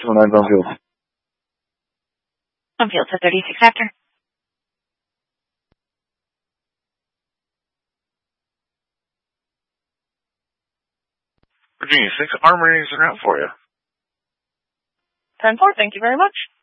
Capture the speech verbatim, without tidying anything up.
two oh nine Sunfield. Sunfield to thirty-six after. Virginia six, Armories are out for you. ten four, thank you very much.